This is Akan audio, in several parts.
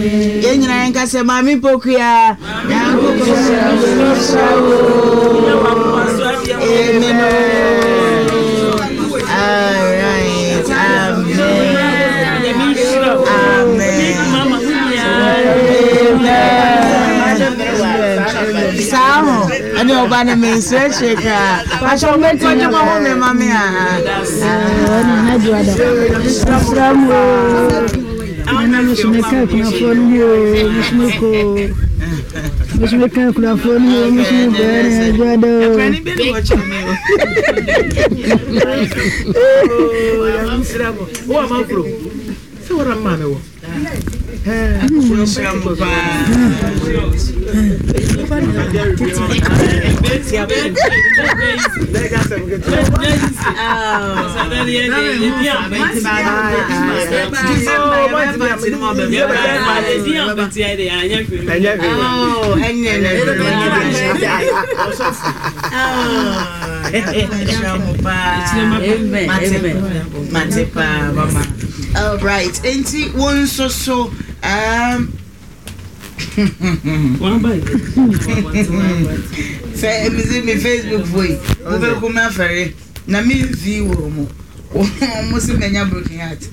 Yenya nka se mami pokuya. Amen. All right. Amen. Sao, ani obana me search ka. Pastor me toje ma ho me mami na juada. Ana mshimeka kuna phone hiyo, mshimeko. Mshimeka kuna phone hiyo, mshimeko na juada. Kwani beli wacha mimi. Ya msiramo. Wa mafro. Sura mama wo. All right, ain't it one so one bite. Say me Facebook boy. Over come afare. Na me view mo. Almost menya broken heart.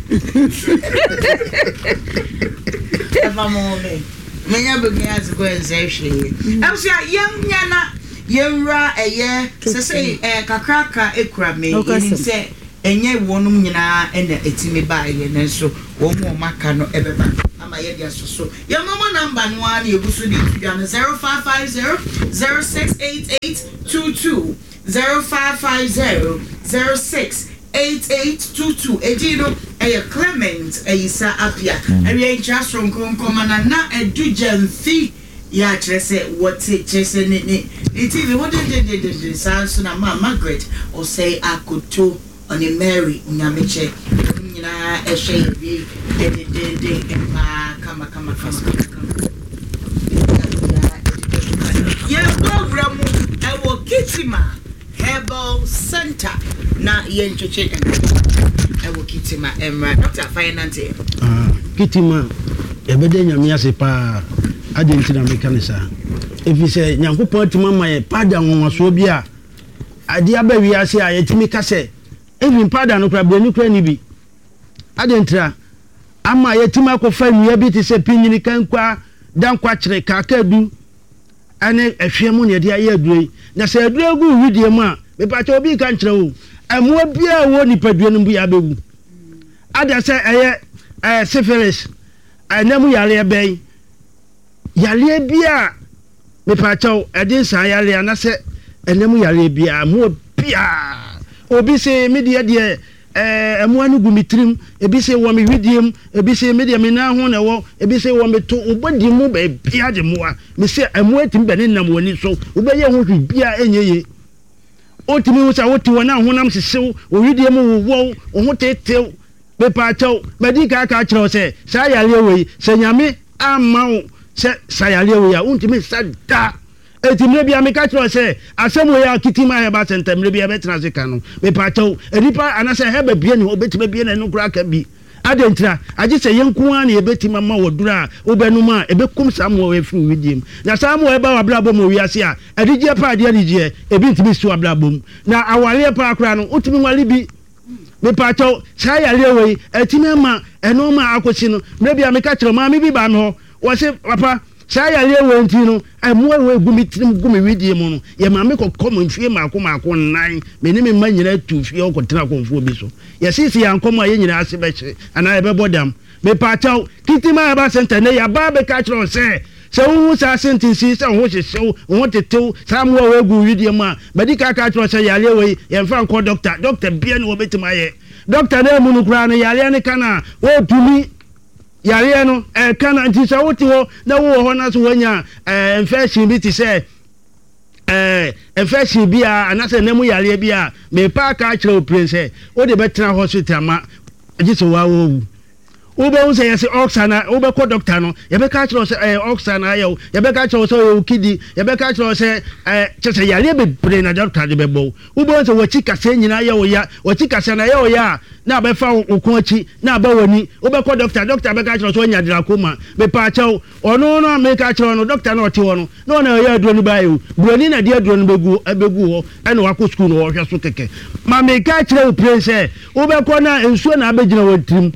Eva mo me. Menya broken heart go and say she. I'm say yam nyana yemra eye say kakraka ekura me. He say enye wonum nyina ena etimi bae ne so wo mo maka no ebeba ama ye dia so your mama number no ani ebusu di tuya no 0550 068822 0550 068822 ejino eye Clement eyisa apia ewe just from komkomana na edu jamfi ya trese what trese ni TV what did sanso na Margaret or say akuto on a Mary Nyameche, Nina, a shade, come. Yeah, program, I will Kitima Herbal Center, not Yencho Chicken. I will Kitima Emra, Dr. Finance. Kitima, a bedenia Miasipa, Argentina Mechanica. If you say, Yanko Portima, my pardon was so be a dear baby, I say, I me casse. Even pardon no problem no kra ni bi adentra ama yetima ko fa nua bi te se pinyini kankwa dan kwa kire kakadu ane ehwemu ne de aye adurei na se adurei gu widie mu a me pa cha obi kan kire wo amoa bia wo nipadua no bu ya bewu ada se eye syphilis anam yale ben yale bia me pa cha edin san yale na se anam yale bia amoa bia obi se media de amuanu gumitrim ebi se wo me hwidiem ebi se media me na ho na wo ebi se wo me to obodi mu ba bia de moa me se amuatim bene nam woni so obeye ho hwibia enyeye otimi wo sa woti wona ho nam sesew ohwidiem wo ho tetew be pa taw medika ka kire se sa yale we se nyame amawo se sa yale we ya untimi sada etimre bia me ka kire se asem we ya Kitima Herbal Center mre bia betra se kanu me pa taw eripa anase heba bia ni obetima bia na no kura ka bi adentra agi se yenku an na ebetima ma wodura obenum a ebekum samo we fi widiem na samo e ba wabrabo mo wiase a adigye pa ade adigye ebi ntimi su wabrabo na awale pa akura no utimi wale bi me pa taw sai yale we etimi ma eno ma akochi no mre bia me ka kire ma me bi ba me ho wo se papa sai yale we ntino amoa we gumi widie mu no ye ma me kokkom mfie maako nan me ne me ma nyina tu fie okotra konfo bi so ye sisi yankom a ye nyina ase beche ana ye bebodam me pa taw Kitima Herbal Center ne ya ba be ka kire se wo sa sentensi se wo hyehyɛ wo tetew samoa we gu widie mu a medika ka kire se yale we ye mfa nko doctor bia ne wo betima ye doctor na mu no kura no yale ne kana wo tumi yare no kana ntisa woti ho na wo ho na so wanya infection bi ti say infection bi a anase nemu yare bi a me pa ka kire o prince o de betra hospital ma agiso wa wo Ube say yes oxana, ube ko doctor no. Yebe ka chiro say oxana ayo. Yebe ka chiro say ukidi. Yebe ka chiro say chese yale be brain na doctor de bebo. Ube say wachi kase nyina ya ya. Wachi kase na ya ya. Na be fa okunchi na ba wani. Ube ko doctor be ka chiro so nya glaucoma. Be pa chaw. Ono no me ka chiro no doctor no ti wono. No na ya aduro ni ba yo. Broni na de aduro no begu ho. E no wako school no wo hwe so keke. Ma me ka chiro pray say ube ko na ensuo na abegina wotrim.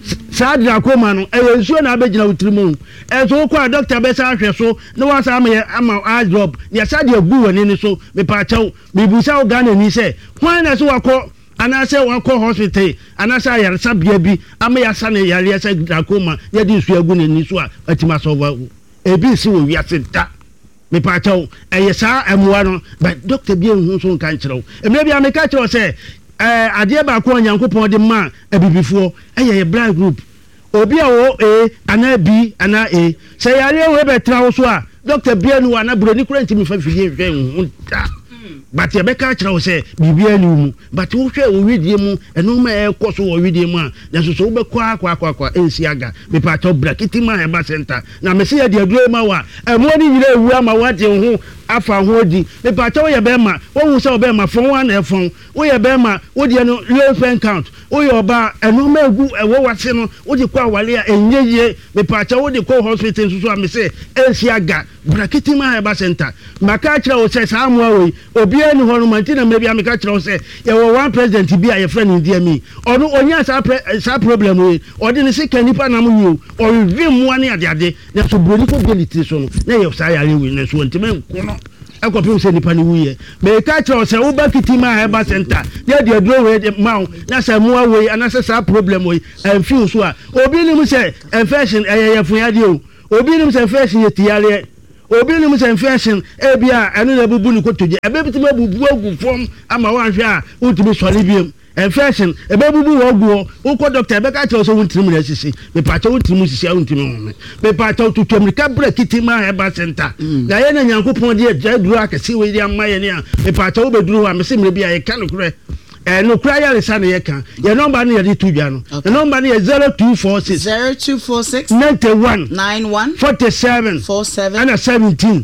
Sadra koma no ensuo na abegina wotrim so ko doctor be sa hwe so no wa sa ama eye drop ya sadra gu woni ni so me pa chaw me busa o Ghana ni say kwan na so wako anase wako hospital anase ayarsa bia bi ama ya sa ne yare sa glaucoma ya di nsu agu ni so atima so wa ebi si wo wiase da me pa chaw sa amwa no but doctor bi hu so kan kire emre bia me ka kire say adie ba ko Nyankopon de ma abibifo ye blind group obi a wo ana B ana A say yare we betra wo so a doctor bia nu ana broni kura ntimi fa fidie hwe hu da but ye be ka kire wo say bibia ni mu but wo hwe wo widie mu eno ma ekoso wo widie mu a na so wo be kwa ensi aga me pa to brakiti ma heba center na me se ye de aduro ma wa emo ni nyire ewu ama wate ho afa ho di me pa to ye be ma wo hu se wo be ma fon wa na efon wo ye be ma wo de no low pen count wo ye oba eno ma egu ewo wase no wo di kwa wale a enyeye me pa to wo di ko hospital so a me se ensi aga brakiti ma heba center maka kire wo se sa amwa we obi ani ho no mantina me bia me ka kire wo se ye wo one president bi a ye friend ndi ami ono onya sa problem we odi ni se kanipa na mu yi o review mu ani ade na so broni ko beliti so no na ye sa yare we na so ntime nko akopim se nipa ni wuye me ka kire wo se wo ba kitima heba center dey dey draw we ma na sa mu awe anase sa problem we feel so a obi ni mu se infection ye fun ya de o obi ni mu se infection ye tiare obi ni mu se infection bia eno na bubu ni kotoje ebebitima bubu agu fom ama wan hwe a utimi sole biem infection ebebubu wogu wo doctor ebeka che so wuntirim na sisi me pa che wuntirim sisi a wuntirim me pa che to America brakiti ma heba center na ye na Nyankopon de aduru akese we dia ma ye ne a me pa che wo beduru a me se mre bia ye ka no kure no kura ya lesa na ye kan ye number na ye di tudwa no the number na ye 0246 91 47 and 17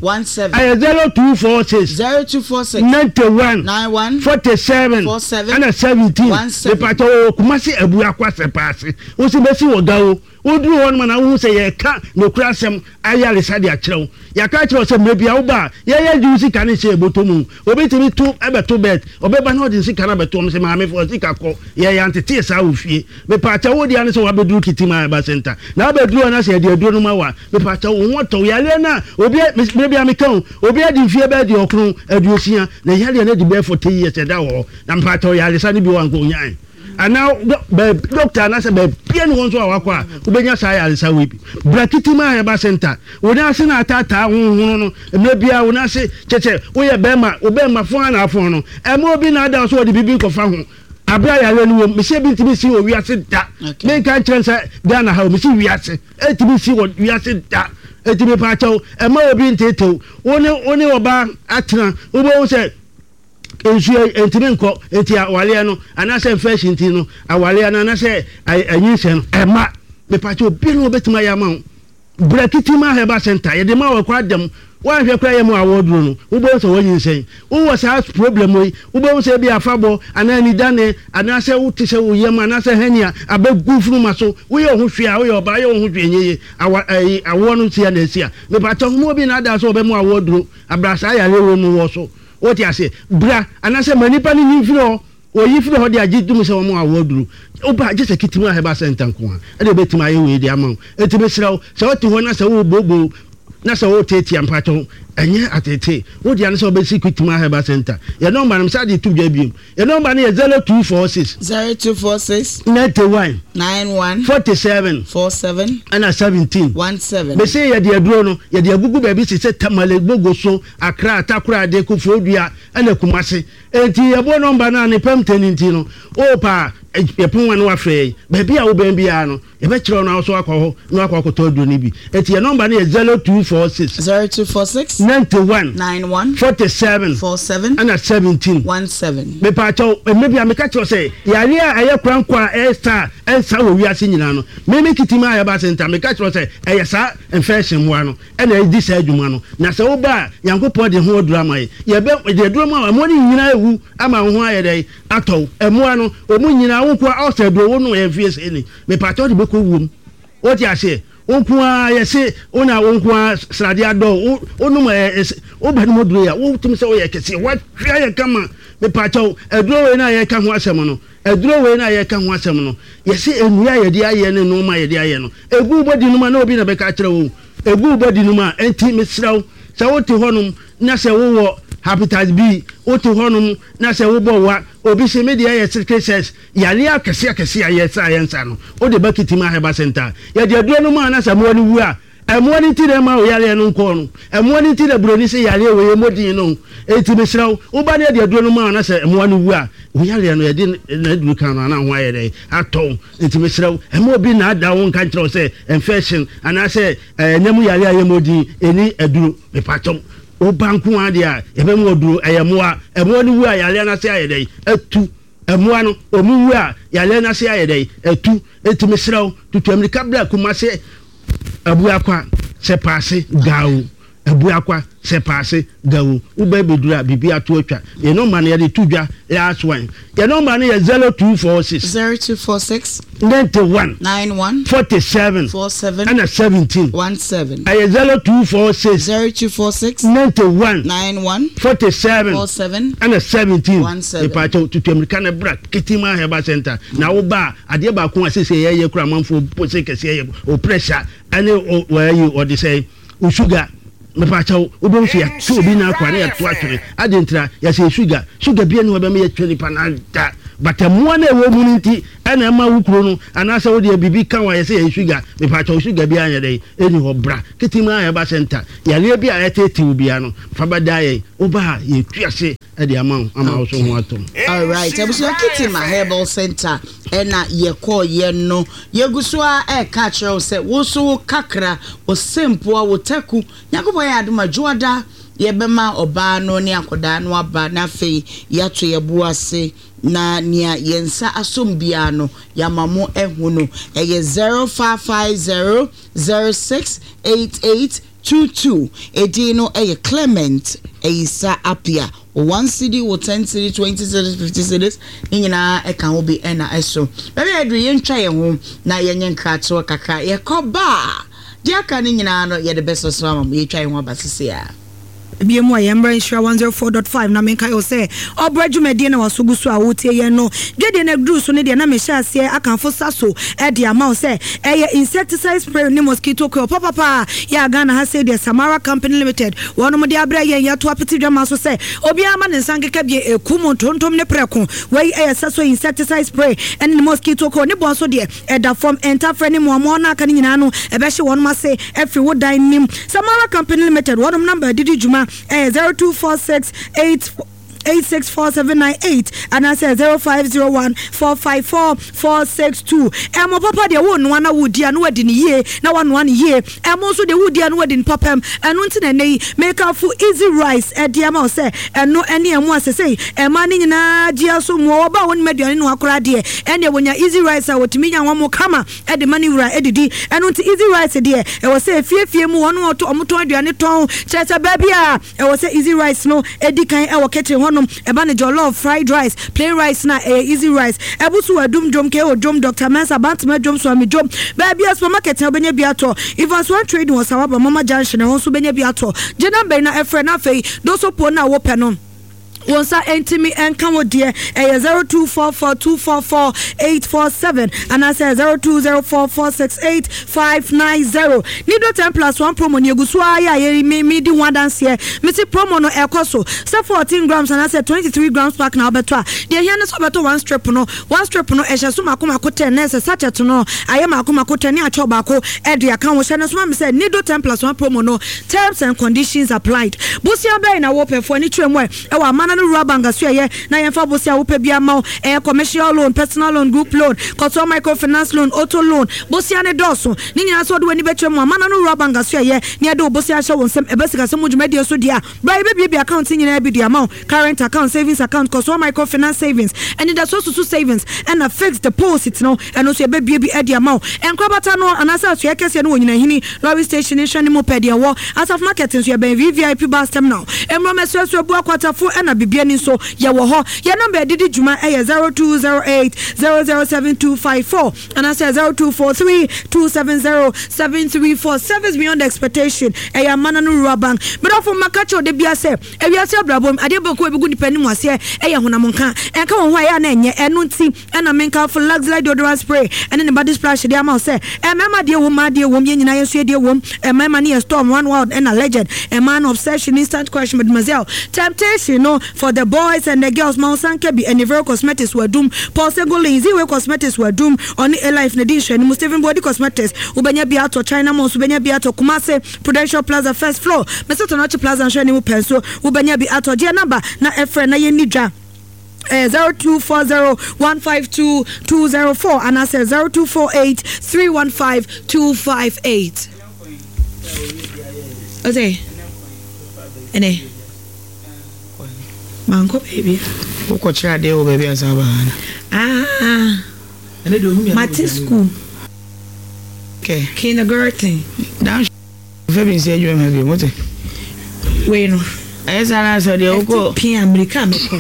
0246 91 47 and 17 the pato kumasi ebu akwase paase wo si besi wo gawo oduru won mana wo se ye ka no kura sem aya lesa de akyerew ya ka akyerew se mebia wo ba ye juicy kan se ebotomu obetimi to ebeto bet obeba na odin sika na beto se maame fo sika ko ye yantete sa wo fie me pacha wo dia ne se wo abeduru kitima ba center na abeduru na se de aduru no ma wa me pacha wo hoto yale na obi mebia me kan obi adi fie ba de okru aduosia na yale na di be for 10 years da wo na pacha yale sa ni bi wan ko nyan ana doctor na se be pia ni won so awakwa ubenya sa ya alisa webi brakiti ma heba center wona se na atata hunhunu no mebia wona se cheche wo ye bema obema fon na afon no emo obi na da so odi bibi ko fa ho abra ya le no me se bi ntimi si wo wiase da me kan chensa Ghana ha me si wiase etimi si wo wiase da etimi pa chaw emo obi ntetew woni oba atena wo se ensu entime nko enti awale no anase infection ti no awale na anase anyinse no ema me pa cho bi no betima ya ma brakiti ma heba center ye de ma wa kwa dem wa hwe kwa ye mu awoduro no wo bo so wanyinse wo was has problem we wo bo so bi afabo anani dane anase wo ti se wo yema anase hania abegu funu maso wo ye ho hwe a wo ye oba ye ho hwe nyeye awo no ti ya na sia me pa cho mo bi na da so be mu awoduro abrasa ya le wo mu wo so what you say bra anase manipa ni nyifiro oyi firo ho de agidum se wo mu awoduru oba je se kitima heba center nko a e de betima ye we de ama eti be sirawo se wo ti ho na se wo bobo na se wo teti ampato enye atete wo de anase obe kitima heba center ye number nam sa de tu bia biem ye number na ye 0246 91 47 and 17 be say ye de aduro no ye de agugu ba bi se tamale gbogo so akra atakura de ko fodua ana kumase enti ye bo number na ne pam teninti no opa ye pon wan wa frey ba bia wo ben bia no ye be kire no so akọ ho no akọ to aduro ni bi enti ye number na ye 0246 91 47 and 17 me pacho maybe am catch say yare aye kwankwa star ensa wo wiase nyina no me kitima aye ba center me catch say eye sa infection mo ano e na di sa adwuma no na se wo ba yankopɔ de ho drama ye be de drama mo ni nyina ewu ama ho aye dai atɔ emo ano omu nyina wo kwa outside wo no e fie se ni me pacho de be ko wum o ti ase onkwa yese ona onkwa srade ado onum obanu moduro ya wo timi se o ye kese wa hwa ye kama me pacho eduro we na ye ka ho asem no eduro we na ye ka ho asem no yese enua ye de aye ne no ma ye de aye no egu bodi numa na obi na be ka kire wo egu bodi numa enti mesraw se wo ti honum na se wo hepatitis B o ti honum na se wo bo wa obi se media ye secretary yale akese aye sa yensa no o de bakitima heba center ye de aduro no ma na se mo ni wu a emo ni ti de ma o yale no nko no emo ni ti de broni se yale we modin no eti besraw wo ba ne de aduro no ma na se emo ni wu a o yale no ye de na aduro kan na ho aye de aton eti besraw emo bi na da won kan kire se infection ana se nyam yale aye modin eni aduro me patom o banku ade a ebe mo duro eyemoa emo ni wu a yale na se aye dey atu emoa no omu wu a yale na se aye dey atu etimi sraw tutu amerika bla kuma se abu akwa se passe gawo abu akwa se passe gawo ube bedura bibi atu atwa ye no man ye de tudwa last one ye no man ye 0246 91 47 and 17 aye 0246 91 47 and 17 e pa tutu america na bra kitima heba center na wo ba ade ba ko asese ye kura manfo pose kese ye o pressure ane o where you or they say o sugar me pa chawo obo nso ya so obi na akwa na ya to atwere adentra ya say sugar bia no be me ya 20 panada but mo na ewo mu nti ana ma wukuro no ana sa wo de bibi kan wa ya say sugar me pa chawo sugar bia anya dey eni ho bra kitima ya ba center ya le bia ya tete bia no fa ba dai oba ye tuase e de ama so ho atom. All right, abuso kitima herbal center ena ye call ye no ye gusua e ka kire se wo so kakra o sempo a wo taku yakobo ya aduma juada ye bema oba no ne akoda no aba na fe ya to ye buase na nia yensa asombia no yamamo ehunu eye 0550068822 edino eye Clement Eisa Apia 1 cedi or 10 cedi 20 cedi 50 cedis nyina e kan obi ena eso bebe adru ye ntwa ye ho na ye nyen krato kakra ye koba dia kan nyina no ye de best so am ye twa ye ho abasese a BMO Yambra Insura 104.5 na menka yo say obradwumade na wasogusu a wotie ye no dwede na gru so ne de na me hya ase akanfo saso e de ama say insecticide spray ni mosquito ko papa ya Ghana ha say the Samara Company Limited wono de abra ye yato apeti dwama so say obi ama ne sankeka bie ekumo tontom ne preko we saso insecticide spray and ni mosquito ko ne bon so de e da form enter freni mo na aka ni nyina no e be hye wono ma say every wo dan nim Samara Company Limited wono number didi juma 0246864798 and I say 0501454462 emo papa de wo no na wudi anu wadi ni ye na one ye emo so de wudi anu wadi papam enu nti na nei make up for easy rice e de ama say eno ene emo asese ema ni nyina dia so mo oba woni meduane no akora de ene wonya easy rice a wotimi nya wamo kama e de mani wura edidi enu nti easy rice de e wo say fiefie mu wono oto omoto aduane ton cheta babia e wo say easy rice no edi kan e wo kitchen eba ne jollof fried rice plain rice na easy rice ebusu adum jom ke odum Dr. Mensa Bantama jom so ami jom baby supermarket na benya biato even so trade was our mama junction won so benya biato jena be na efre na fei do so po na wo pe no wonsa entimi enkan wo de 0244244847 and I say 0204468590 nido 10+1 promo ni egusu aya ye me di one dance here me see promo no ekoso say 14 grams and I say 23 grams pack na obeto de here na so beto one strip no ehye so makoma ko 10 na say sachet no aye makoma ko 10 ni acho ba ko e de aka wo hye na so me say nido 10+1 promo no terms and conditions applied busia be na wo pefo ni twemu e wa mana no rural bank aso ye na yemfa bosia wo pa bia ma commercial loan, personal loan, group loan, consumer microfinance loan, auto loan, bosia ne doso ni nyina so do ani betwe mo mana no rural bank aso ye ne do bosia hye won sem ebesika sem dwuma dia so dia bra be account nyina bi dia ma current account, savings account, consumer microfinance savings and the so savings and a fixed deposit no and also be dia ma enkrabata no anasa so yekese no nyina hini lorry station hwe mo pedia wo as of marketing so ye ben VIP bus terminal emro meso bu akwatafo na bibia ni so ye wo ho ye number didi dwuma 0208 007254 and I say 0243 270 734 service beyond expectation mana no rural bank but of makacho de bia se ewiase abrabom ade boko ebigu dipani mu ase honamonka enka won ho ya na enye enu nti na menka for luxury deodorant spray and the body splash de ama se mema de wo ma de wo nyina yeso de wo mema ne storm one world and a legend a man obsession instant crush mademoiselle temptation no for the boys and the girls Mount Sankebi and Evero Cosmetics were doom Paul Segolin Ziwe Cosmetics were doom on a life nedisha ni Steven Body Cosmetics ubenya bia to China Mall ubenya bia to Kumase Prudential Plaza first floor Mesoto Noche Plaza and shani mu penso ubenya bia to dia number na efre na ye nidwa 0240152204 and I say 0248315258. Okay. Ene. Manko baby. Uko chade o baby asabana. Ene do humi. Mate school. Okay. Kindergarten. Down. Febin say you maybe what? We no. Esa so de uko pin America me ko.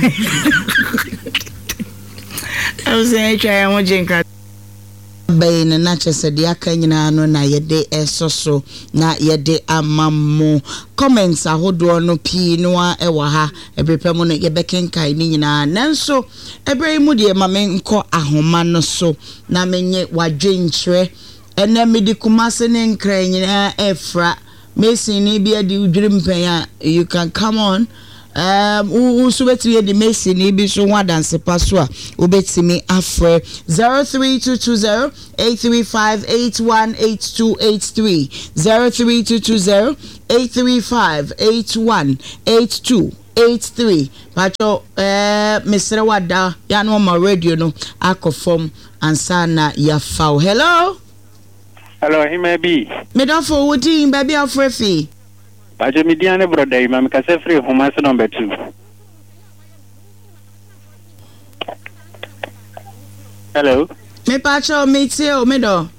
I was saying try am jinka bayin na chese de aka nyina no na yede esoso na yede amammo comments ahodo no pi no a ewa ha ebrepem no yebekenkai ni nyina nanso ebrei mu de ma me nko ahoma no so na menye wadwenkyere ene medi kumase ne nkra nyina efra Mason ni bia di udwiri mpanya you can come on usubeti the Mason ni bi so wadanse paso a obetimi afre 03220 835818283 03220 835818283 pacho Mr. Wada ya no ma radio no akofom ansana ya faw Hello, he may be. Me don't for woody, baby, of free. But you median brother, Mamma Cassefree, whom I number 2. Hello, me pacho, me too, me do.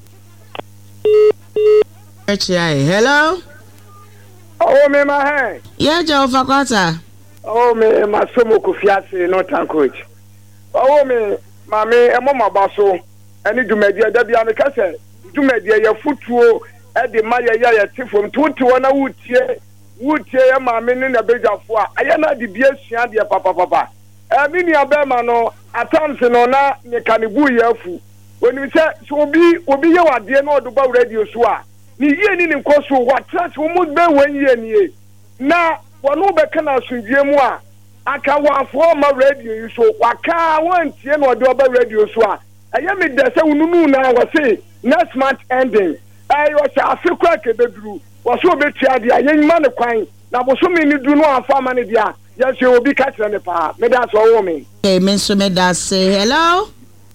Hello? Oh, me, my hand. Yeah, Joe Fakota. Oh, me, my Somoku Fiasi, not coach. Oh, me, mammy, and Mama Basso, and you do media, Debbie, Cassette. Media ya futuo e de maya ya tifom tutu na wutie ya maame ne na bejafo a aya na de bia sua de papa mini abema no atamse no na ne kanibu ya afu oni se so obi ye wade na odo ba radio so a ni yie ni nkoso wa church wo mu be wan yie ni na wono be kana sunjie mu a aka wafo ma radio so waka wantie na odo ba radio so a aya me de se ununu na wose next month ending was Africa kedru was so betia dia yenma ne kwan na boso me ni du no afa ma ne dia yes you obi catch ne pa me da so wo me me so me da say hello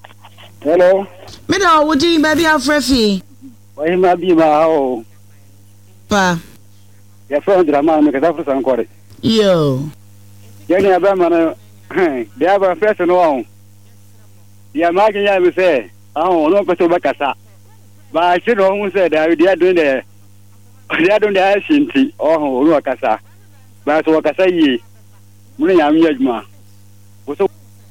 me da wodi baby afrefi why ma bi ma o pa ya so drama me ka afro san kore yo yani abama na dia ba fresh no on dia ma ke ya me say no peso bakasa ba shi no hu say da dia don the shinti no kasa ba so kasa yi mun ya mi aduma so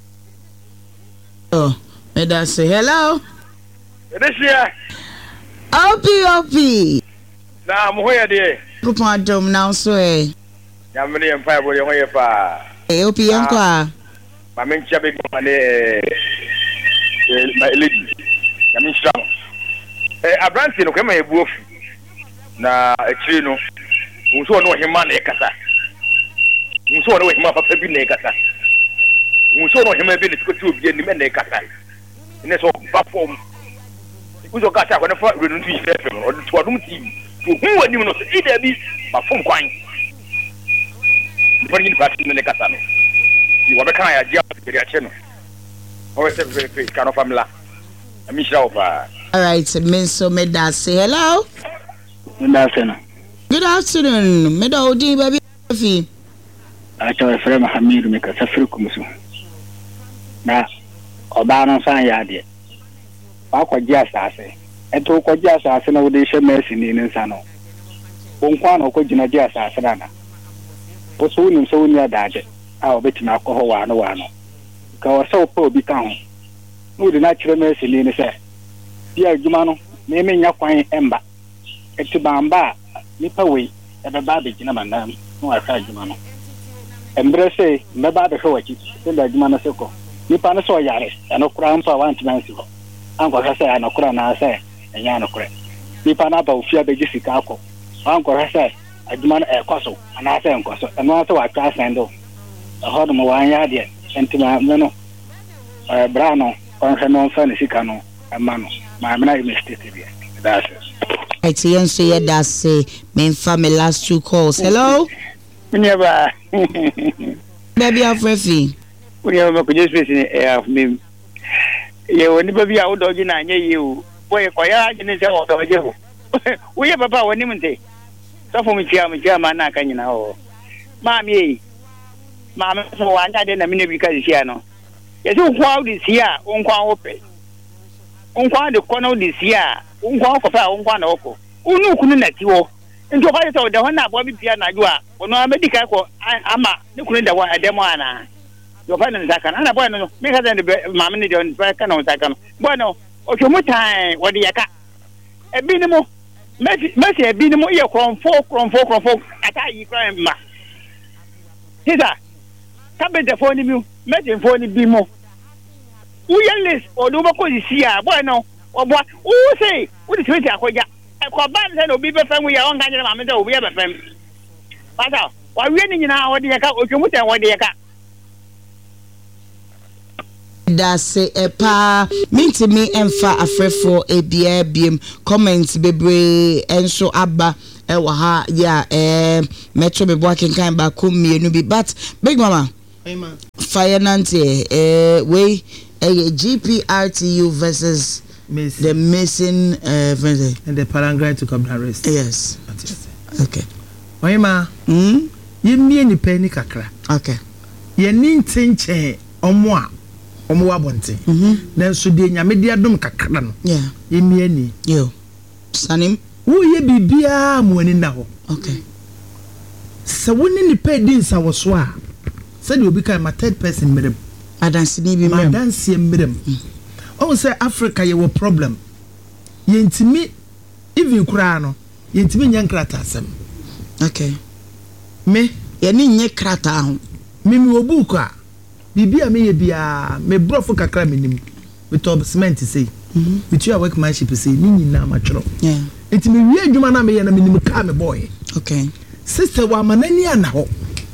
me da say hello this year op na mo hoya de kupon dom now so ya me ne mpa bo ye hoya pa op yanko a ba men chia be ko ne lady ya me strong abranti no kwema ebu ofu na akiri no nso no hima na ekasa nso no hima papa bi na ekasa nso no hima bi na sikoti obi ni me na ekasa ne so bafom uzo ka ta ko na fa renu tu ife no to adum ti to hu wani no so ida bi bafom kwan pari ni pati na ekasa no wabɛka ya dia de ache no o se fe kind of family ami shira opa. All right, Minso Medase. Hello. Good afternoon. Medo Odi baby fi. Acha frère Mohamed me ka safiri kumusu. Na oba no san ya de. Wa kwaji asase. Eto kwaji asase na wo de hye mercy ni nsa no. Wonkwa na kwagina di asase na na. Poso nim so nya daade. A obetima akọ wa no. Ka wo so pa obi ka ho. No de na kire mercy ni se. Dia adwuma no na me nya kwan emba. Etibamba nipa we ebeba begina manam no aka adwuma no. Embrace mbeba de hwachi se da adwuma no seko. Nipa no so yare no kura mpa wanti mansi ho. Anko ka se ana kura na se enya no kura. Nipa na ba ofia beji sika akọ. Anko ka se adwuma no ekoso ana se enkoso. Eno so wa ka sendo. Ahodo mo wan ya de entima no. Bra no kon se no fa ni sika no ama no. My mistake here. That's it. I say that's say main family last 2 calls. Hello. Never. Baby of Refi. We have a good space of me. You will never be out dodging and you. Boy, quiet in the cell of you. We have a power nimity. So for me, German, I can you know. Mammy, Mamma, so I didn't mean because you know. Yes, who crowd is here, open. Unkwa de kono this year unkwa kofa unkwa na oko unu kunu na tiwo nto kwa so de hona abo bi pia na jo a ono amedika ko ama ne kunu da wa ademo ana yo fa na zaka na boy no me ka de maame ne de on fa ka na zaka no boy no o ke mutan wo de yaka ebi ni mo mesi ebi ni mo ye kronfo ata yi kran ma hisa ka be de fo ni mi mesi fo ni bi mo Uyelis or do bako this year, bueno, or what? Who say, what is it? Akoya. I call bad and be befriend with your own kind of mamma, we have a friend. But why winning now? What do you got? What do you got? That's a pa minti me emfa afrefo ebia biem comments bebre enso aba ewa ha ya metro be working kind ba ko mienu bi but big mama fire nante we GPRTU versus the missing and the Palangrai to come arrest. Yes. Okay. Oima ye ni penny kakra. Okay. Ye ni ntenche omwa bonte. Na so de nyame de adom kakra no. Yeah. Ye ni. Yo. Sanim. Wo ye bibia mo ani na ho. Okay. So woni ni pe din sa wo so a. Said you become a third person medem. Adansi ni bi medem. Adansi medem. Oh say Africa ye wo problem. Ye ntimi even kura no. Ye ntimi nyankrata asem. Okay. Me ye ni nye krata ho. Me obuku a bibia me ye bia me brofo kakra menim. Me top cement say. With your workmanship say ni nyina matwro. Yeah. Enti me wi adwuma na me ye na menim ka me boy. Okay. Sister wa manani ana ho.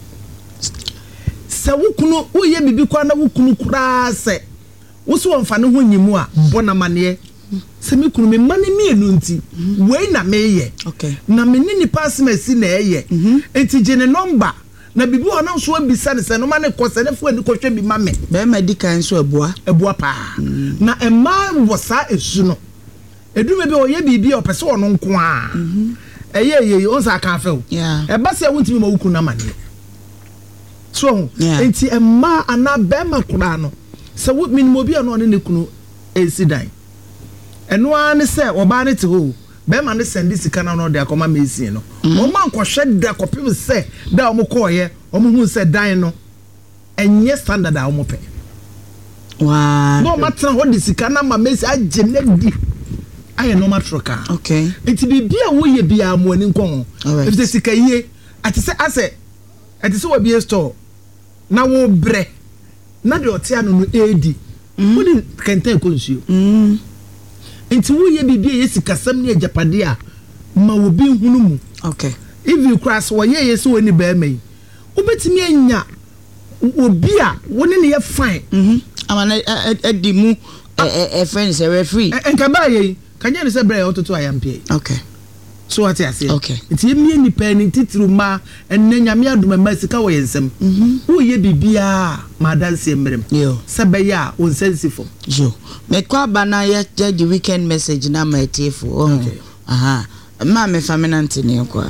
Se wukunu wo ye bibi kwa na wukunu kura se. Wo so wonfa ne ho nyimu a bona mane se me kunu me mane mienu nti wei na me ye. Okay. Na me ni pass mesi na ye. Enti je ne number na bibi ona so abisa ne se no mane ko se ne fu ani ko hwe bi mame. Be medical so abua pa. Na emma wo sa esu no. Edume bi o ye bibi o pese ono nko a. Eye on sa ka fe o. Yeah. E ba se wuntimi ma wukunu na mane. So enti emma ana be makura no. Se wo minimo bi ano ne kunu esidan. Eno an se oba ne te ho. Be ma ne send sika na no de akoma mezi no. O ma nkohwe da kopim se da o mo koye, o mo hu se dan no. Enye standard a o mo pe. Wow. No matter what the sika na ma mezi agene di. Aye no matroka. Okay. Enti bibia wo ye bia mo ani nkon. If the sika ye, ati se ase. Ati se wo bia store. Na wo bre. Na de otia no no edi. Wo di kente konsuo. Enti wo ye bibia ye sikasam ne ajapade a ma wo bi hunu mu. Okay. If you cross wo ye so woni ba mai. Wo betimi anya obi a wo ne ne ye fine. Amana edi mu friends referee. Enka ba ye kanya ne se bre ototo ayampie. Okay. so what I say okay nti emi nipa ni titiri ma enne nyame adoma ma sika wo yensem wo ye bibia ma dance emrem yo sebe ya on sensitive yo me kwa bana ya the weekend message na ma etiefo okay aha ma me faminante ne kwa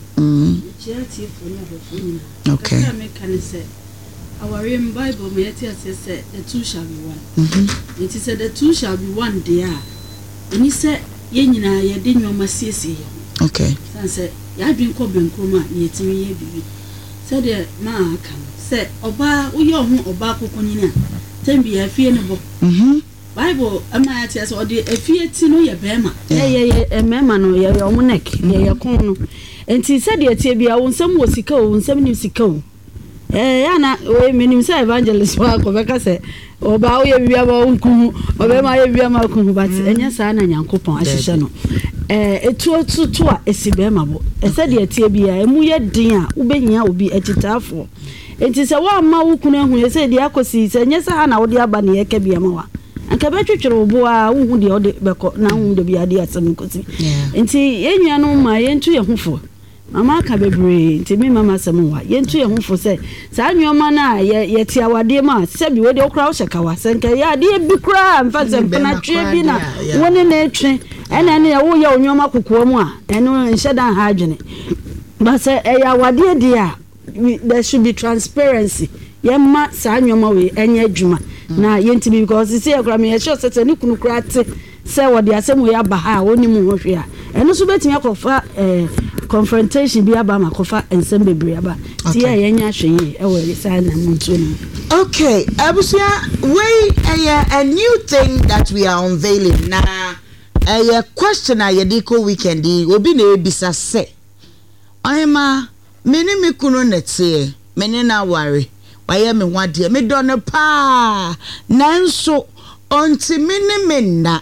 okay our Bible me say the two shall be one. It is said the two shall be one there. And he said ye nyina ye de nwoma siesie. Okay. Say ya dwen ko benkroma ye timi ye bibi. Said the ma aka say oba wo ye ho oba kokonyina. Tembi ya fie ne bo. Bible ama ya tia so de afie ti no ye bema. Ye emema no ye omunek ye kon no. Enti said ye tie bia wo nsem wo sika wo nsem ni sika wo. Yana we minim say evangelist wa ko beka say oba oye bibia ba onku oba ma ye bibia ma kunku but enya sa na nyankopon ahihye no etu a esibe ma bo ese de atie bia emu ye din a ubehia obi atitafo enti se wa ma wo kunu ehu ese de akosi se enya sa na wo de aba ne ye ka bia ma wa anka be twetwere obo a wo hu de o de beko na hu de bia de asem kosi enti enua no ma ye ntu ye hufo mama ka bebre nti me mama semwa yentu ye hufo se sa nwoma na ye ti awade ma se bi we de okra wo sheka wa se nka ya de bi kra mfa se mpana twe bi na woni na etwe ena ne wo ye onwoma kokoa mu a eno nhyedan ha adwene ba se ya awade dia there should be transparency ye ma sa nwoma we enye adwuma na yenti bi because se ekra me ye sure se ne kunu kra te se wo de asem we aba ha woni mu hwe a eno so betimi akofa confrontation bi aba makofa ensem bebre aba ti ya yenya hwe e we sa na muntu no. Okay, abusia a new thing that we are unveiling na a question a yediko weekend obi na ebisa se ayema meni me kunu nete meni na ware waye me hwade me do no pa nanso onti meni menna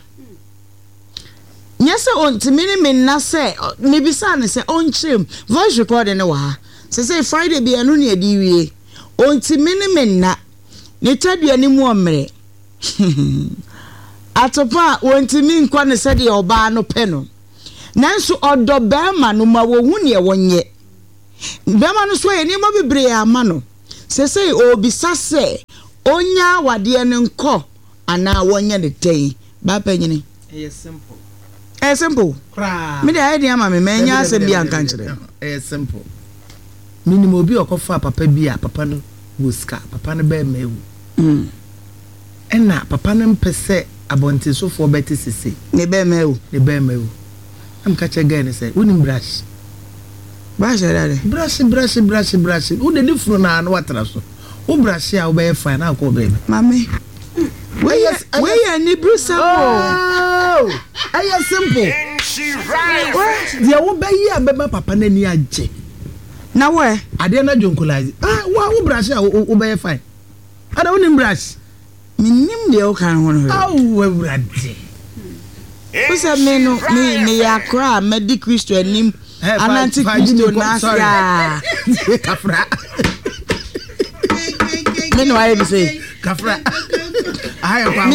yes onti meni menna se me bisa ne se onchim voice recording no wa say Friday bi anu ne adi wie onti meni menna ne tadua ni mu omre atopa onti mi nkwa ne se de oba no pe no nanso odo bema no ma wo hu ne wonye bema no so ye ni mo bebre ama no se obi sase onya wade ne nko ana wonye ne ten ba panyini simple me dey idea ma me menya ase bi anka nkire simple minimum obi okofa papa bi a papa no woska papa no be mewu ena papa no mpese abonte sofo beti sisi ne be mewu am ka che gane say unim brush dare brush u de difro na no watra so u brush ya u be fine na ko be mami we ni brusa oh aya simple dia wo be yi abeba papa na ni age na we ade na jonkolize wa u brush ya u be fine ada unim brush minim de o kan hono we brade usa meno me ya kra medi Christo anim ananti Christo nasia kafra meno aye bi say kafra aye kwa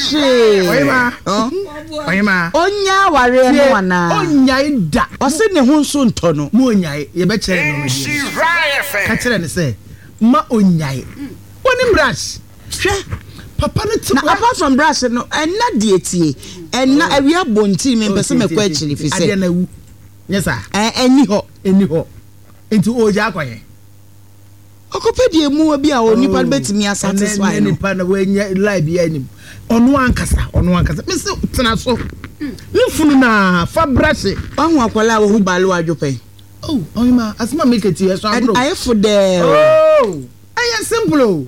oyima onya ware no wana onya ida ose ne ho nso nto no mo onya ye be kire no me ka kire ne say ma onya woni brush hwe papa no to apart from brush no enna dietie enna awia bonti me pese me kwa chiri fi say ade na wu yesa eni ho enti oja akoye okopedie mu bi a onipa betimi satisfy no nipa na wenya live ya nim ono ankasa me se tena so nfunu na fa brush anhu akwala wo hu balo adwope oyima asma make it here so abro I for there aye simple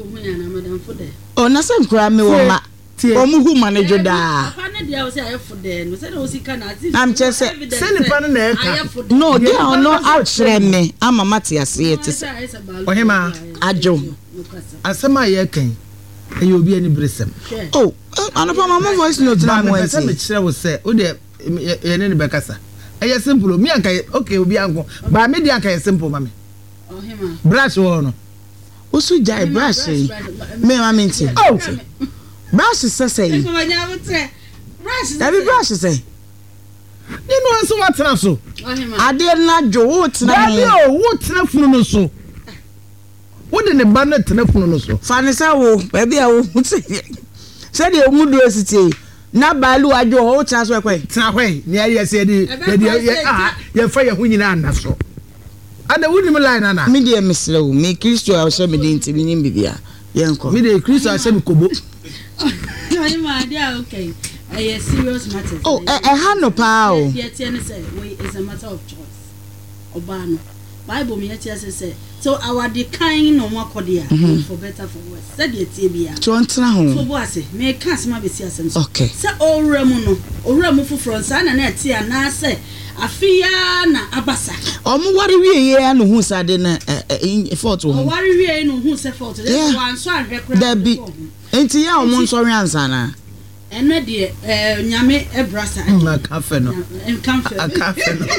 na sem kra me wo ma omuhu manager da papa ne dia wo say I for there no say o sika na ati am che say nipa na eka no dia ono atre me ama mate ase ete oyima ajo asema ye kan e obi ani bresem anapa mama voice note na mo enti me kire wo say o de ye ne be kasa aye simple mi anka okay obi anko ba me dia anka simple mama ohima brush wo no osu jai brush me mama nti brush say brush every brush say no anso watena so ade na jo wotena Dabi o wotena funu no so wode ne ba na tena funu no so fane sa wo ba bia wo se de omudu esiti na balu ajo ho tena so ekwe tena hwe ne aye se de ye fa ye hunyina anda so ada wuni me line na me de mesle wo me Kristo a so me de ntimi nim bibia ye nko me de Kristo a se me kobo no ma dia okay a serious matter oh ha no pa o yet say we is a matter of choice obano Bible me yet say so our decline no more kodia for better for worse said ye tie bia to ntena ho so bo ase me ka asema be si asem so okay say owremu fufuro nsa na na tie na say afia na abasa omo ware wie ye no hu sade na fault ho ware wie no hu say fault dey wan so ahwe kra da bi enti ya omo nso re ansa na ene de nyame ebrasa na cafe no cafe no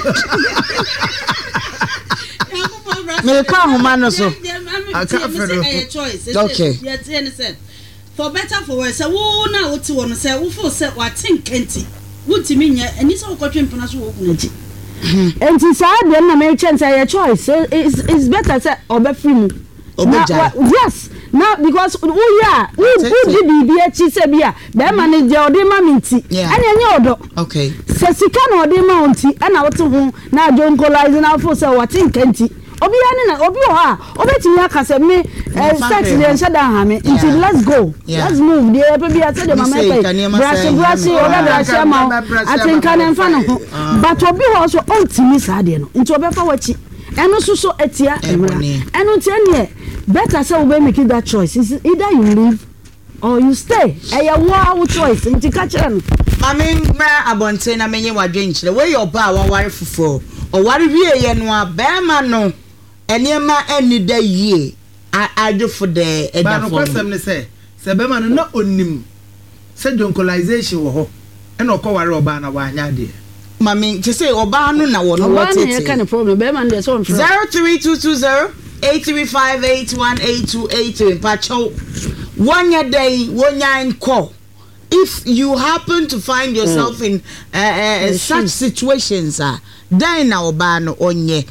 me ka homa no so okay for better for worse wo na wo ti wo no say wo feel say what think enti wo ti me nya ani so wo kotwe mpana so wo ku nti enti sa de na me chen say your choice is better say obefri mu yes now because who did be echi se bia be ma ne je ode ma minti ene enye odo okay se sika na ode ma onti na wote ho na jo nkolize na fo say what think enti obi ani na obi o ha obeti ya ka se me sex dey shada ha me until let's go let's move dey be at the mama brush oga ma atinka na mfa no but obi ho so ontimi sa de no nti obefa wachi eno so etia emra eno nti ene better say we make that choice is either you leave or you stay wow choice nti ka kire no mami mra abonte na menye wadwe nkire we your ba wa ware fufo o ware wie ye no abema no enema eni da yie ado for the edafo ba no kwasem ne se bema no na onim se joncolization wo ho ena okoware oba na wanya de mami je say oba no na wo no what it is kind of problem bema no so 03220 835818283 pacho one day one call if you happen to find yourself in such situations then now ban onye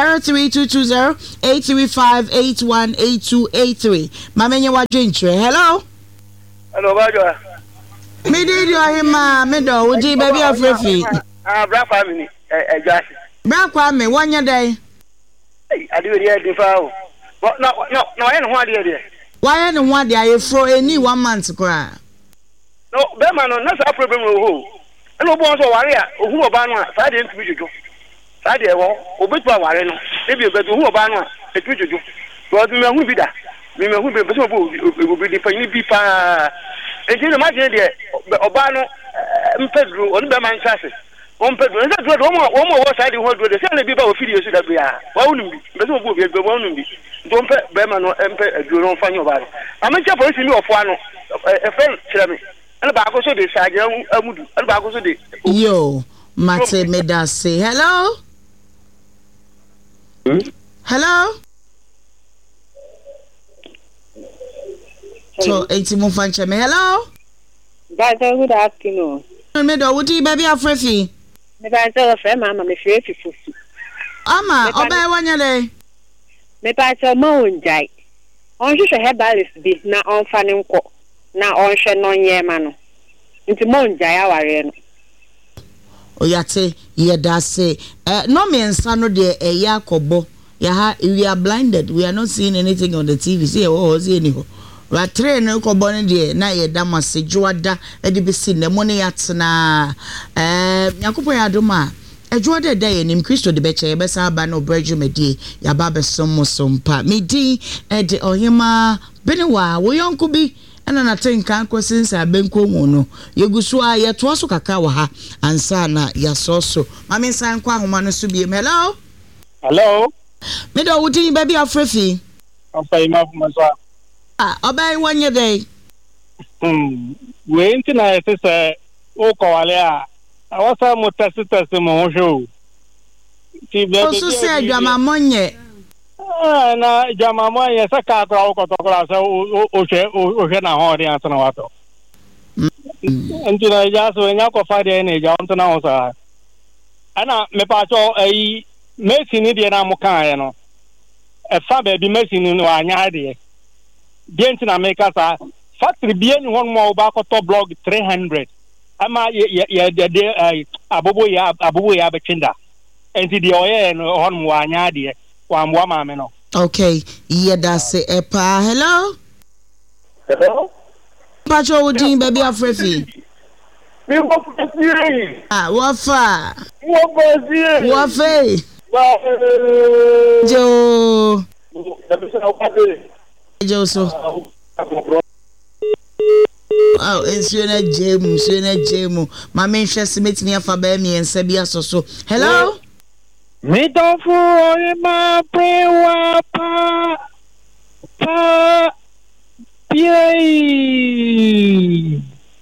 03220-835-818283 mamenye wadwentre hello bajo me did you hima me do uji baby afrefi bra family ejasi bra kwa me one day ade we dey fa no why no ade dey why no one day you fro any 1 month kra no be man no na problem ho no bo so ware a ohu oba no a sa de ntumi jojo sa de ho obetu aware no e bi obetu ohu oba no a etu jojo to me hu bi da me hu bi so bo obi di fani bi pa e je no ma je de oba no mpedru oni be man chase on pedro nza dro wo mo wo sa de ho dro de se na bi ba wo fidi yesu da bia wa wonu bi be so bo bi be wonu bi do mpe be ma no mpe adro no fanyo ba ama che polisi mi ofo ano e fe kire me ana ba ko so de saje amudu ana ba ko so de yo mate medase hello hello so enti mo fanche me hello guys good afternoon me do wuti baby afrefi me ba so fe mama me fe fifufu ama obai wanya le me pa so mo unjai on hwehwe herbalist bi na on fa ne nko na on hwe no nyema no nti mo unjai aware no oyate ye da say no me nsa no de eya kobo ya ha we are blinded we are not seeing anything on the TV see see anyhow wa train ko bone de na ye da masejuada e de besi ne mo ne yatena yakopon ya doma ejuada da ye nim Kristo de beche ye besa aba no breju medie ya ba besom sompa medi e de ohima benewa wo yonko bi ana na tenka kwasinsa benko mu no yegusu a ye to so kaka wa ha ansa na ya soso mame san kwa homa no so bi hello me do wudi baby afrefi afai ma fumaso obai wanye day we nti na ese o ko wale a awasa mo test mo ho ti be be so se adwama monye na jama monye saka akra o ko to kra se o hwe na ho ri asana wato nti na ja so nya ko fa de ne ja on na o sa ana me pa cho Messi ni de na mo kan no e fa ba bi Messi ni no anya de bien na me ka sa factory bien won mo ba ko to blog 300 ama ye de abobo ya be chinda enti de oye no hon mo anya de wa mo ma me no. Okay, yeah, that's it. Hello? Hello? Pacho Udin, baby, Afrefi. Wafa. Wafe. Joe. Joe, so. Oh, it's Suena Jemu. My main chest meets me for Bemi and Sabia so. Hello? Me don't for my prayer pa Yay!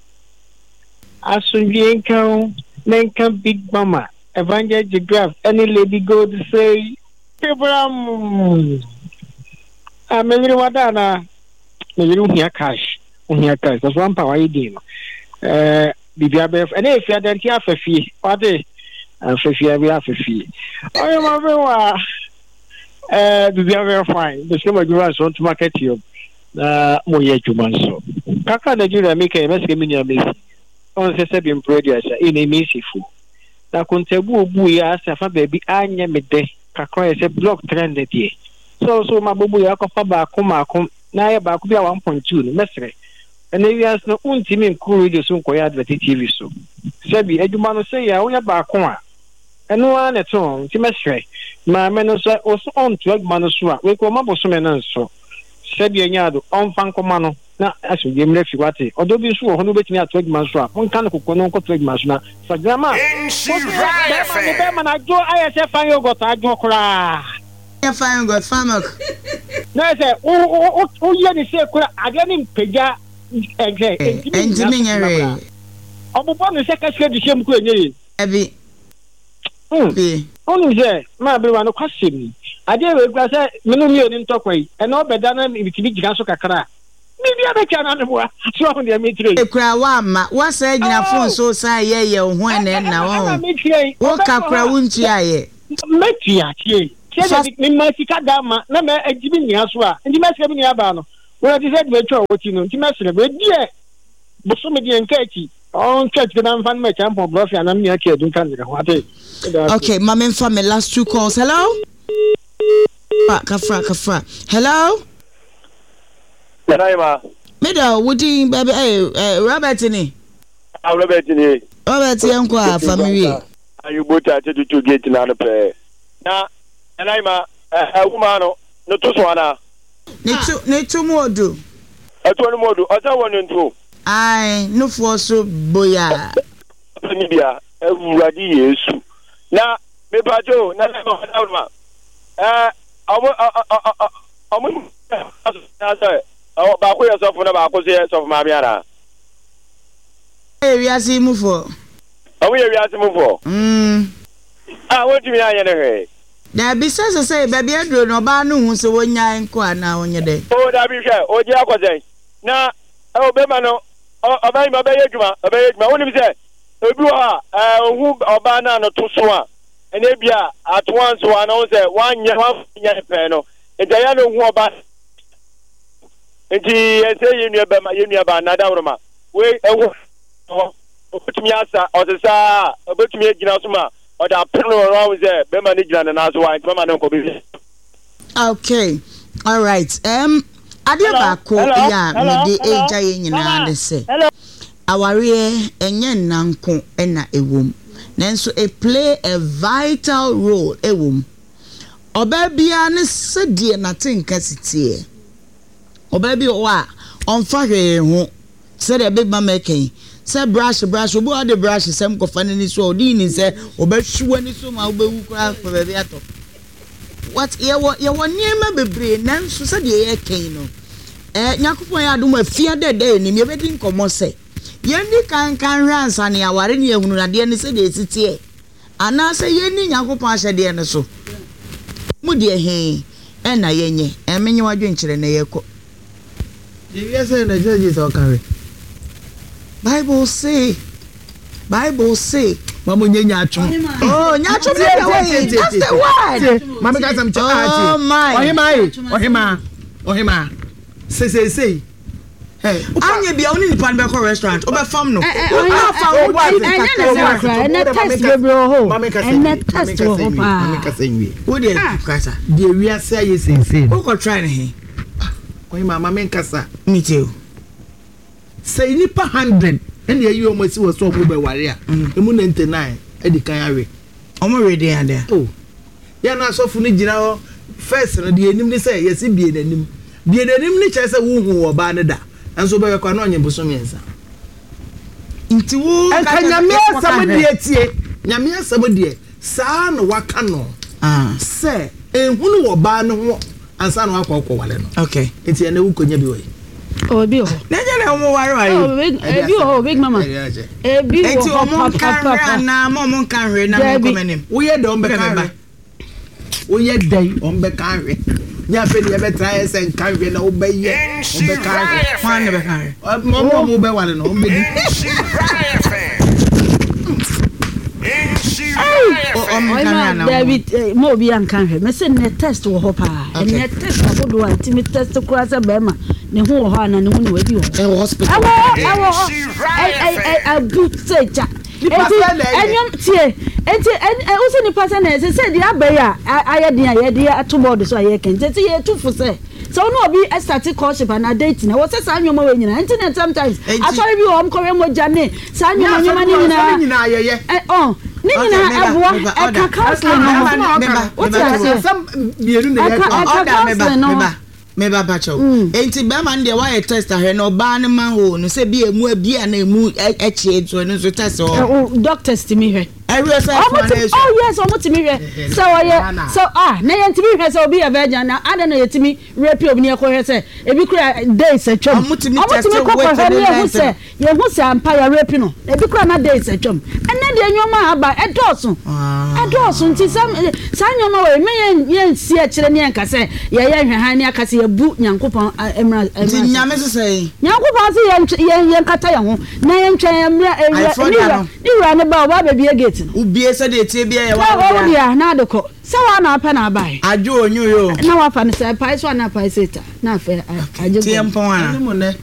Asunjenka, Nenka Big Mama, Evangel Graph, any lady go to say, Abraham. I'm a little Wadana, a little here cash, that's one power idea. Bibiabef, and if you had that here for fee, what day? And for fee, we have a fee. I am a very fine. The same as want to market you. Moye Jumanso. Kaka Nigeria make a message on the Serbian producer in a misifu. Na kuntebu buya safa baby anya mede kakra se block trend tie. So my bubu ya ko fa ba ko na ya ba ko bia 1.2 no mesre. And we as no untimi nkuru de so nkoya advert TV so. Sebi aduma no say ya wo ya ba ko a. Eno an eto ti mesre. Ma me no so on to aduma no so a we ko maboso me no so. Sabi enyado on fan komano na aso game na fiwate odo bi so ho no betimi atwag manso a on kan kokko no twag manso na sagrama be man ajo ISF fan yo got ajo kura fan got famak na se o ye ni se kura ade ni mpega entimi nyere obobo no se ka se di shem ku enye abi onu je ma be wa no kwasem ade we gba se menu mi oni ntokwai e no beda na bitimi giga so kakra mi bia be kana ne boa so on de metri e kra wa ma wa sa gina phone so sa ye ho ene na wo kakra wunti aye metri atie tie mi ma sika da ma na me ajibi nia so a ndi ma sika bi nia ba no wo ti se be twa woti no ndi ma sire be die buso me die nkachi on church na mfan me champo brofia na mi ake dun kan ho ate. Okay, my main family last 2 calls. Hello? Kafra. Hello? Naima. Middle, Woody, baby, Robert ni. Robert ni. Robert yankwa family. You both to get na pe. Na Naima, woman no to so ana. Ne tu modu. Atu modu, ata wonu ntu. Ai, no for so boya. Ni bia, ewurade Yesu. Na me bajo na na ma. Ba ko yeso fo na ba ko se so ma biara. We asi mu fo. We asi mu fo. What do you mean? Na bisa say baby adro no ba no hu se wonya nko ana onye de. Oh da bi hwe, o je akozen. Na o be ma no oba ma be yeduma, woni bi se obi wo ha ohu oba na no to so a ene bia at once one on say one nya pe no eja no hu oba enti ese yenu ba na da woroma we ehu obetumi asa osesa obetumi agina so ma oda peno around say be ma ni gina na so wa enti ma no ko bi. Okay, all right, ade ba ko ya me de eja ye nyina de se aware enye nanko na ewom nanso it play a vital role ewom oba bia ne sedie na tenka sitie oba bi wa onfa hwe ho se de big mama ken se brush obo ade brush sem ko fa ni so odi ni se oba hwa ni so ma oba wu kra ko ba bi ato what ye woni ma bebre nanso se de ye ken no nyakopon ya adom afia de ni me bedi nkomo se yendi kan ransa ne aware ne ehunu na de ne se de sitie ana se yeni nyakopon ahye de ne so mu de he na yenye emenye wadwe nkire ne yeko ye say na Jesus o carry Bible say Mama nyanya atwo. Oh, nyacho be that's the word. Mama ka sam cha. Oh my. Ohima. Say. Hey, anya bia oni nipa be ko restaurant. Oba fam no. Test bebro ho. Mama ka say nwi. Wo dey kasa. Dey wi ase aye sense. Who go try he? Ohima mama nkasa. Me too. Say nipa 100 and ye you almost was so be ware a. Emu 99 e di kan awe. Omo ready and there. Oh. Ya na asofu ni gina ho. First no de enim ni say yesi bie nanim. Bie nanim ni che say wo hu wo ba ne da. Anso be kwa no onye bosom yensa. Nti wo ka nyame asam de etie. Nyame asam de saa no waka no. Say ehunu wo ba ne ho ansa no akwa wale no. Okay. Enti ene wo konya bi we. Obi ho. Neje na mo ware. Ebi ho big mama. Ebi ho. Enti omo kan na mo kan hwe na mo komenim. Wo ye de ombe kan. Wo ye dai ombe kan hwe. Nya fe ni e be try say kan hwe na ombe ye. Ombe kan hwe. Wan ne be kan hwe. Mo be wale no ombe di. David mo bi an kan hwe. Me say ne test wo ho pa. Ne test abodo anti me test kura say be ma. Ne ho ho ana ne ho ne wadi ho. Hospital. I do say ja. Enyom tie. Enti also ni person na say di abai a aye dia atoboard so aye ken. Enti ye tufu say. So no obi start courtship and a date na wo say sa anyoma we nyina. Enti na sometimes actually bi o mkore mo jane. Sa anyoma ni nyina ayeye. Ni nyina eboa e ka counseling no. What you say? Bieru na ye ka. Meba bacho. Enti be man de why test ahwe no ba ne man ho no se bi emu abia na emu echi eto no so test o. Doctors to me hwe. Oh yes, omo timi hwe. So na ye timi hwe so obi a virgin na ada na ye timi rape obi ne ko hwe se ebi kura days atwam. Omo timi test ye hu se ampa ya rape no. Ebi kura na days atwam. Ena de nyoma aba edoso. Edoso nti sa nyoma we me ye nsi a kire ne enka se ye hwe han ne aka se bu nyankopon emra nti nyame se sei. Nyankopon se ye nkata ye ho na ye ntwen emra ni wura ne ba oba bebie gate. Ubie se de tie bia ye wa dia na adeko se wa na apa na bai ajo onyu yo na wa fa ne se pai so na pai seta na fa ajo tie mpon ana mu ne